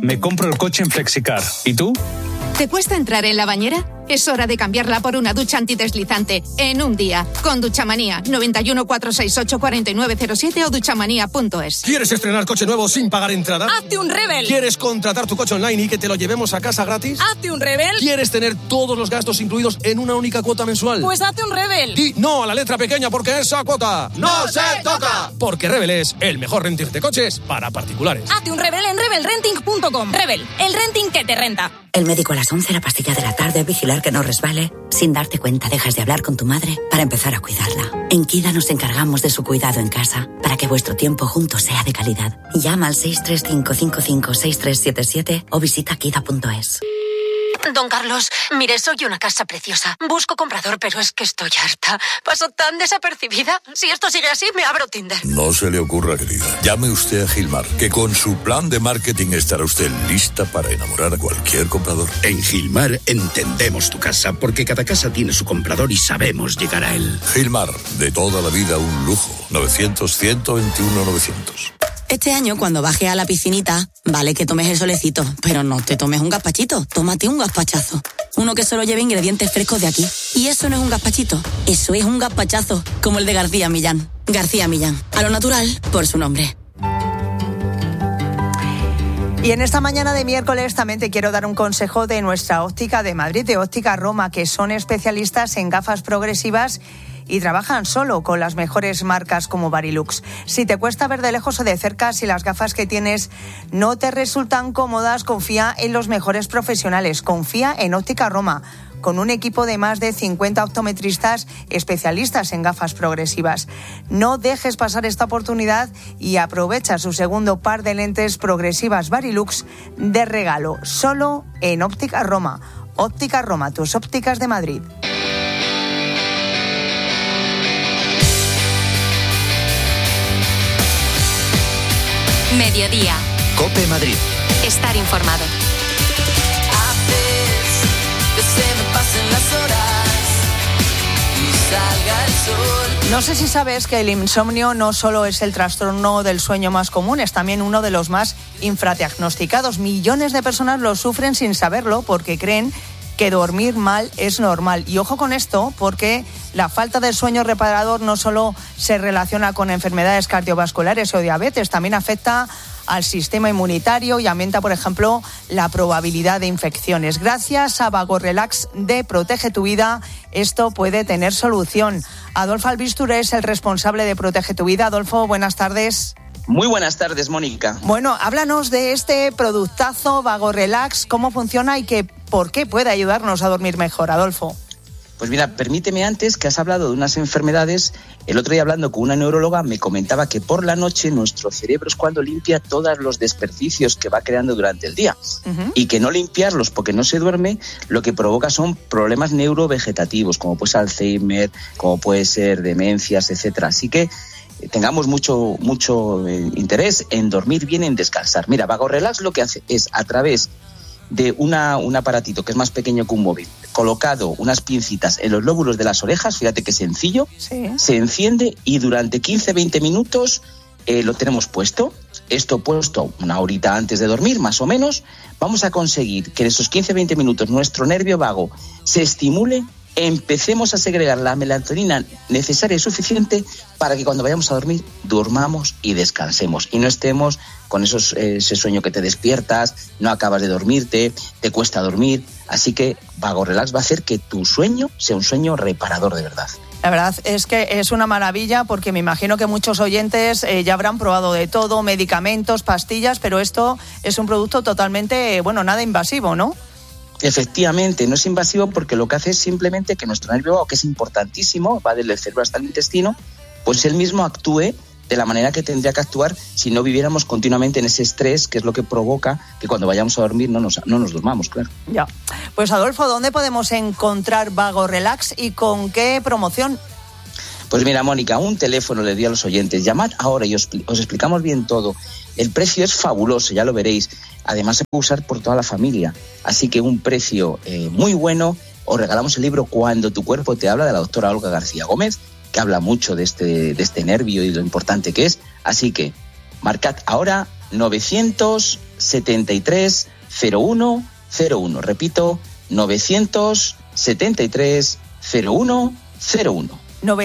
Me compro el coche en Flexicar. ¿Y tú? ¿Te cuesta entrar en la bañera? Es hora de cambiarla por una ducha antideslizante en un día. Con Duchamanía. 91 468 4907 o duchamanía.es. ¿Quieres estrenar coche nuevo sin pagar entrada? ¡Hazte un Rebel! ¿Quieres contratar tu coche online y que te lo llevemos a casa gratis? ¡Hazte un Rebel! ¿Quieres tener todos los gastos incluidos en una única cuota mensual? Pues hazte un Rebel. Di no a la letra pequeña porque esa cuota ¡no se toca! Porque Rebel es el mejor renting de coches para particulares. Hazte un Rebel en rebelrenting.com. Rebel, el renting que te renta. El médico a las 11, la pastilla de la tarde, vigilar que no resbale. Sin darte cuenta, dejas de hablar con tu madre para empezar a cuidarla. En Kida nos encargamos de su cuidado en casa, para que vuestro tiempo juntos sea de calidad. Llama al 635556377 o visita kida.es. Don Carlos, mire, soy una casa preciosa. Busco comprador, pero es que estoy harta. Paso tan desapercibida. Si esto sigue así, me abro Tinder. No se le ocurra, querida. Llame usted a Gilmar, que con su plan de marketing estará usted lista para enamorar a cualquier comprador. En Gilmar entendemos tu casa, porque cada casa tiene su comprador y sabemos llegar a él. Gilmar, de toda la vida un lujo. 900-121-900. Este año, cuando bajes a la piscinita, vale que tomes el solecito, pero no te tomes un gazpachito, tómate un gazpachazo. Uno que solo lleve ingredientes frescos de aquí. Y eso no es un gazpachito, eso es un gazpachazo, como el de García Millán. García Millán, a lo natural, por su nombre. Y en esta mañana de miércoles también te quiero dar un consejo de nuestra óptica de Madrid, de Óptica Roma, que son especialistas en gafas progresivas y trabajan solo con las mejores marcas como Varilux. Si te cuesta ver de lejos o de cerca, si las gafas que tienes no te resultan cómodas, confía en los mejores profesionales. Confía en Óptica Roma, con un equipo de más de 50 optometristas especialistas en gafas progresivas. No dejes pasar esta oportunidad y aprovecha su segundo par de lentes progresivas Varilux de regalo, solo en Óptica Roma. Óptica Roma, tus ópticas de Madrid. Mediodía. COPE Madrid. Estar informado. Haces que se me pasen las horas y salga el sol. No sé si sabes que el insomnio no solo es el trastorno del sueño más común, es también uno de los más infradiagnosticados. Millones de personas lo sufren sin saberlo porque creen que dormir mal es normal. Y ojo con esto, porque la falta de sueño reparador no solo se relaciona con enfermedades cardiovasculares o diabetes, también afecta al sistema inmunitario y aumenta, por ejemplo, la probabilidad de infecciones. Gracias a Vagorelax de Protege tu Vida, esto puede tener solución. Adolfo Albisture es el responsable de Protege tu Vida. Adolfo, buenas tardes. Muy buenas tardes, Mónica. Bueno, háblanos de este productazo Vagorelax, cómo funciona y por qué puede ayudarnos a dormir mejor, Adolfo. Pues mira, permíteme antes, que has hablado de unas enfermedades. El otro día, hablando con una neuróloga, me comentaba que por la noche nuestro cerebro es cuando limpia todos los desperdicios que va creando durante el día. Y que no limpiarlos porque no se duerme, lo que provoca son problemas neurovegetativos, como puede ser Alzheimer, como puede ser demencias, etcétera. Así que tengamos mucho interés en dormir bien, en descansar. Mira, Vagorelax lo que hace es, a través de un aparatito que es más pequeño que un móvil, colocado unas pincitas en los lóbulos de las orejas, fíjate qué sencillo, sí. Se enciende y durante 15-20 minutos lo tenemos puesto. Esto puesto una horita antes de dormir, más o menos, vamos a conseguir que en esos 15-20 minutos nuestro nervio vago se estimule, empecemos a segregar la melatonina necesaria y suficiente para que cuando vayamos a dormir, durmamos y descansemos y no estemos con ese sueño que te despiertas, no acabas de dormirte, te cuesta dormir. Así que Vagorelax va a hacer que tu sueño sea un sueño reparador de verdad. La verdad es que es una maravilla, porque me imagino que muchos oyentes ya habrán probado de todo, medicamentos, pastillas, pero esto es un producto totalmente, nada invasivo, ¿no? Efectivamente, no es invasivo porque lo que hace es simplemente que nuestro nervio vago, que es importantísimo, va desde el cerebro hasta el intestino, pues él mismo actúe de la manera que tendría que actuar si no viviéramos continuamente en ese estrés, que es lo que provoca que cuando vayamos a dormir no nos durmamos, claro. Ya. Pues Adolfo, ¿dónde podemos encontrar Vagorelax y con qué promoción? Pues mira, Mónica, un teléfono le di a los oyentes. Llamad ahora y os explicamos bien todo. El precio es fabuloso, ya lo veréis. Además se puede usar por toda la familia. Así que un precio muy bueno. Os regalamos el libro Cuando tu cuerpo te habla, de la doctora Olga García Gómez, que habla mucho de este nervio y lo importante que es. Así que marcad ahora 900 973 01 01. Repito, 973 01 01.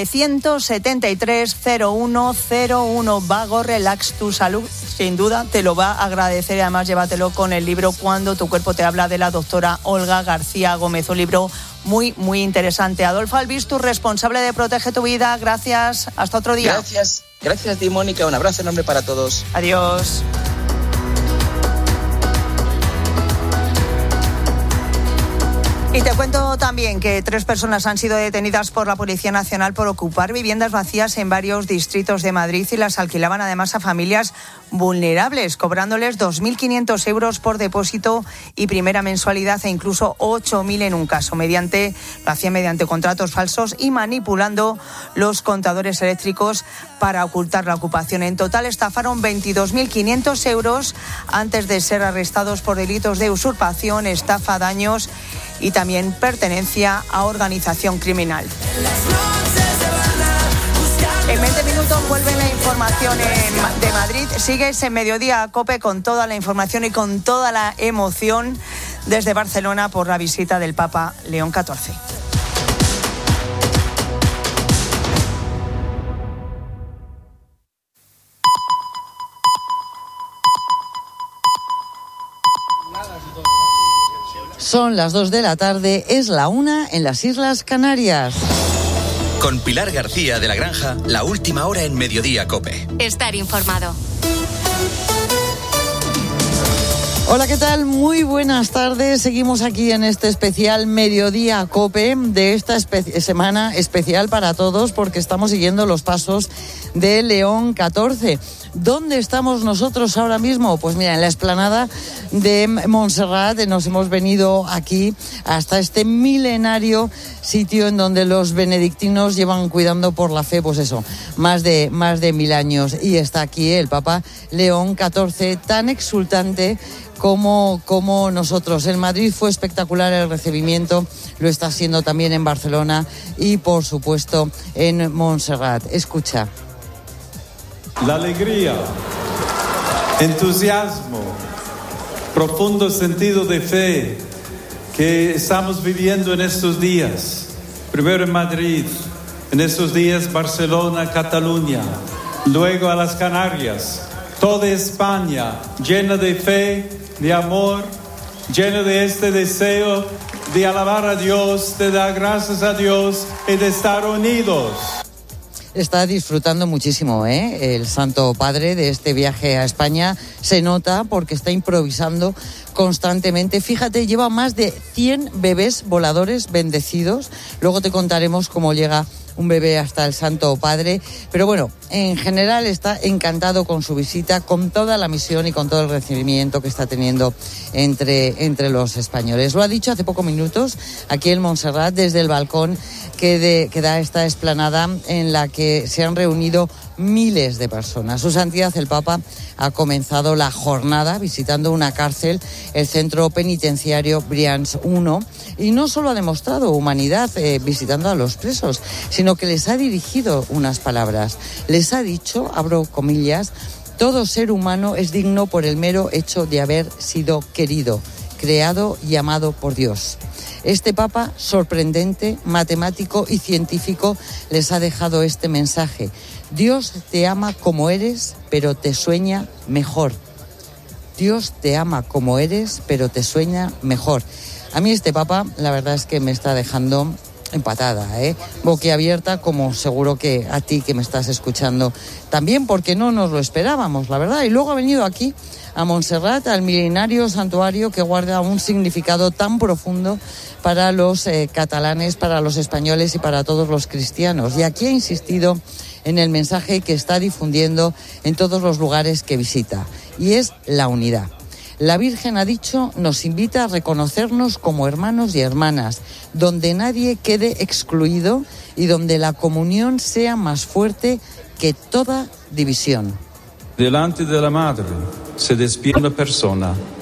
973-0101. Vago Relax, tu salud sin duda te lo va a agradecer, y además llévatelo con el libro Cuando tu cuerpo te habla, de la doctora Olga García Gómez, un libro muy, muy interesante. Adolfo Albis, tu responsable de Protege tu Vida, gracias, hasta otro día. Gracias Di Mónica, un abrazo enorme para todos. Adiós. Y te cuento también que 3 personas han sido detenidas por la Policía Nacional por ocupar viviendas vacías en varios distritos de Madrid, y las alquilaban además a familias vulnerables, cobrándoles 2.500 euros por depósito y primera mensualidad, e incluso 8.000 en un caso. Lo hacían mediante contratos falsos y manipulando los contadores eléctricos para ocultar la ocupación. En total estafaron 22.500 euros antes de ser arrestados por delitos de usurpación, estafa, daños y también pertenencia a organización criminal. En 20 minutos vuelve la información de Madrid. Sigues en Mediodía COPE con toda la información y con toda la emoción desde Barcelona por la visita del Papa León XIV. Son las 2 de la tarde, es la 1 en las Islas Canarias. Con Pilar García de la Granja, la última hora en Mediodía COPE. Estar informado. Hola, ¿qué tal? Muy buenas tardes. Seguimos aquí en este especial Mediodía COPE de esta semana especial para todos, porque estamos siguiendo los pasos de León XIV. ¿Dónde estamos nosotros ahora mismo? Pues mira, en la explanada de Montserrat. Nos hemos venido aquí hasta este milenario sitio en donde los benedictinos llevan cuidando por la fe, pues eso, más de 1000 años. Y está aquí el Papa León XIV, tan exultante como nosotros. En Madrid fue espectacular el recibimiento, lo está siendo también en Barcelona y, por supuesto, en Montserrat. Escucha. La alegría, entusiasmo, profundo sentido de fe que estamos viviendo en estos días. Primero en Madrid, en estos días Barcelona, Cataluña, luego a las Canarias, toda España llena de fe, de amor, llena de este deseo de alabar a Dios, de dar gracias a Dios y de estar unidos. Está disfrutando muchísimo, el Santo Padre de este viaje a España. Se nota porque está improvisando constantemente. Fíjate, lleva más de 100 bebés voladores bendecidos. Luego te contaremos cómo llega un bebé hasta el Santo Padre. Pero bueno, en general está encantado con su visita, con toda la misión y con todo el recibimiento que está teniendo entre los españoles. Lo ha dicho hace pocos minutos aquí en Montserrat, desde el balcón que da esta explanada en la que se han reunido miles de personas. Su Santidad el Papa ha comenzado la jornada visitando una cárcel, el centro penitenciario Brians 1, y no solo ha demostrado humanidad visitando a los presos, sino que les ha dirigido unas palabras. Les ha dicho, abro comillas, todo ser humano es digno por el mero hecho de haber sido querido, creado y amado por Dios. Este Papa, sorprendente, matemático y científico, les ha dejado este mensaje. Dios te ama como eres, pero te sueña mejor. Dios te ama como eres, pero te sueña mejor. A mí este Papa, la verdad es que me está dejando empatada, boquiabierta, como seguro que a ti que me estás escuchando también, porque no nos lo esperábamos, la verdad. Y luego ha venido aquí a Montserrat, al milenario santuario que guarda un significado tan profundo para los catalanes, para los españoles y para todos los cristianos. Y aquí ha insistido en el mensaje que está difundiendo en todos los lugares que visita, y es la unidad. La Virgen ha dicho, nos invita a reconocernos como hermanos y hermanas, donde nadie quede excluido y donde la comunión sea más fuerte que toda división. Delante de la Madre se despide una persona